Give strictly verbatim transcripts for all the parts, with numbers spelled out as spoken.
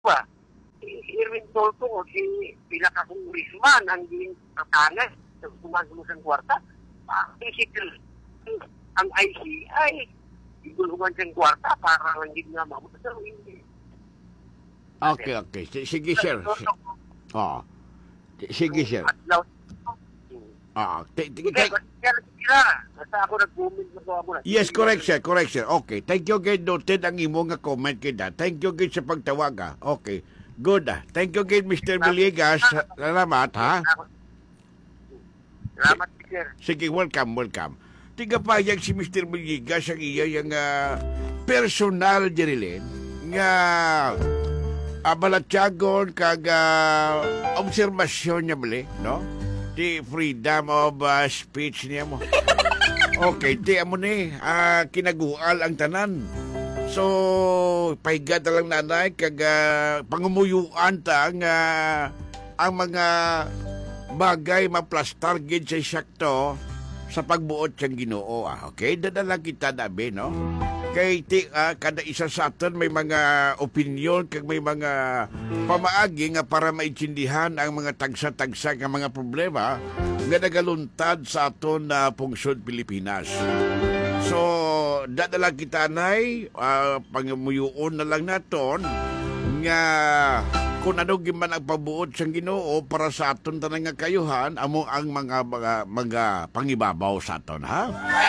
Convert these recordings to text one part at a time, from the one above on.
ba? Si Irwin Tolto o si pinaka-congressman ang din tatangas sa gumagulo ng kwarta. Basically, ang I C I, igulungan ng kwarta para lang din nga mabuto. Pero hindi. Okay, okay. S- Sige, sir. Oo. Sige, sir. Ah, t- t- Hindi, kasi kaya nagtira. Basta ako nag-comment na ko ako na. Yes, correct, sir. Correct, sir. Okay. Thank you, good. Noted ang imo nga comment kita. Thank you, good, sa pagtawag, ah. Okay. Good, ah. Thank you, good, Mister Villegas. Salamat, ha? Salamat, sir. Sige, welcome, welcome. Tiga payag si Mister Villegas ang iya yung uh, personal dirilin nga abalatyagon kag uh, obserbasyon niya bali, no? Di freedom of uh, speech niya mo. Okay, di amo ni uh, kinagual ang tanan. So, pahiga lang nanay kag uh, pangumuyuan ta nga ang mga bagay maplastar gid sa sakto sa pagbuot siyang Ginoo. Ah. Okay, dadala kita dabi, no? Kay ti, uh, kada isa sa aton may mga opinion kag may mga pamaagi nga para maintindihan ang mga tagsa-tagsa nga mga problema nga nagaluntad sa aton na uh, pungsod Pilipinas. So, dadala kita nay uh, pangumuyuon na lang naton nga kung ano giman ang pabuot siyang Ginoo para sa aton tanang nga kayuhan amo ang mga mga, mga pangibabaw sa aton, ha?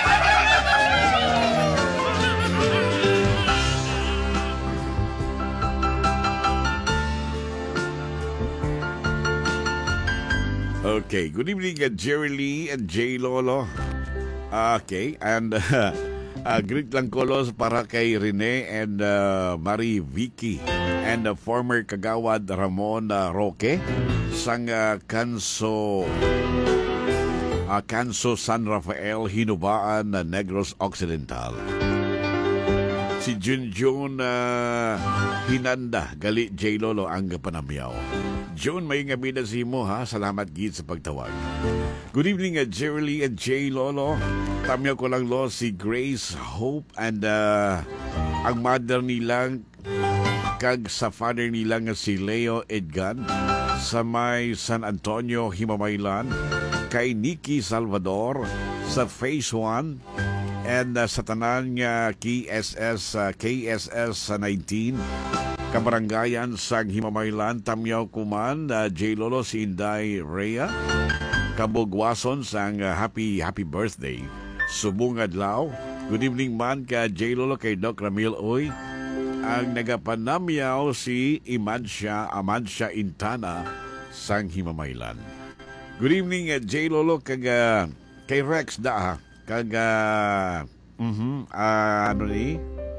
Okay, good evening, uh, Jerry Lee and Jay Lolo. Okay, and uh, uh, greet lang kolos para kay Rene and uh, Marie Vicky and uh, former kagawad Ramon uh, Roque sang uh, Kanso uh, Kanso San Rafael Hinubaan uh, Negros Occidental. Si Junjun uh, Hinanda gali J Lolo ang panamyaw. June, may nga bida si mo, ha? Salamat gid sa pagtawag. Good evening, uh, Jerry Lee and J Lolo. Tamyaw ko lang lo si Grace Hope and uh, ang mother nilang kag sa father nilang si Leo Edgan sa may San Antonio, Himamaylan, kay Nikki Salvador sa Phase one and uh, sa tanan nga K S S uh, K S S uh, nineteen kabarangayan sa Himamaylan, Tamyaw Kuman, uh, J Lolo si Inday Rhea kabugwason sang uh, happy happy birthday subong adlaw. Good evening man ka J Lolo kay Doc Ramil Oy ang nagapanamyaw si Imansya Amansya Intana sang Himamaylan. Good evening uh, J Lolo kag uh, kay Rex da kag uh, uh-huh, uh, ano ni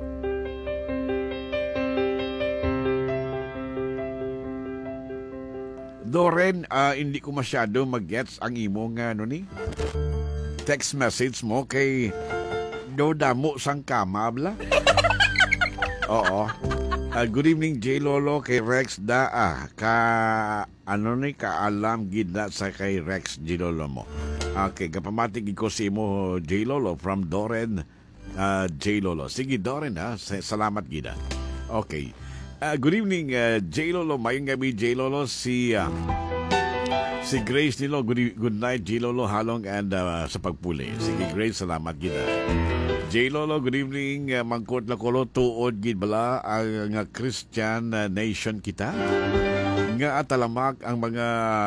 Doren, uh, hindi ko masyado mag-gets ang imong ano ni text message mo kay do damo sang kama bla. Oo. Uh, good evening J Lolo kay Rex da ah, ka ano ni kaalam gid na sa kay Rex J Lolo mo. Okay, kapamatig ko si mo J Lolo from Doren uh, J Lolo. Sige Doren ha, salamat gid. Okay. Uh, good evening, uh, J Lolo. Mayong gabi, J Lolo. Si uh, si Grace nilo. Good, good night, J Lolo. Halong and uh, sa pagpuli. Sige, Grace, salamat gina. J Lolo, good evening. Uh, Mangkot na kolo, tuod gid bala ang uh, Christian uh, nation kita. Nga atalamak ang mga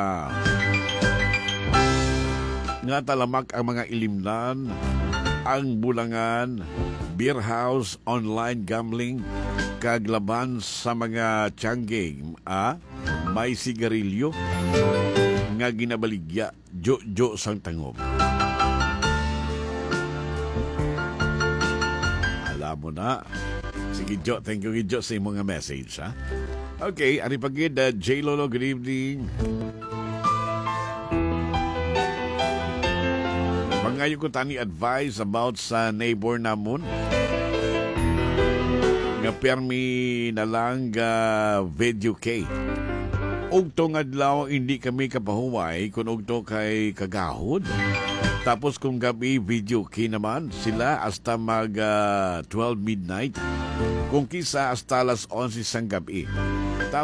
nga talamak ang mga ilimnan, ang bulangan, beer house, online gambling, kaglaban sa mga tsangging, ah, may sigarilyo nga ginabaligya jo-jo sang tangob. Alam mo na. Sige Jo, thank you Jo sa imong message, ha? Okay, ari pagid uh, J Lolo, good evening. Mangayo ko tani advice about sa neighbor namon. Nga permi na lang uh, video kay. Og tong adlaw hindi kami kapahuway kung og to kay kagahod. Tapos kung gabi video kay naman sila hasta mag uh, twelve midnight. Kung kisa hasta alas eleven sang gabi.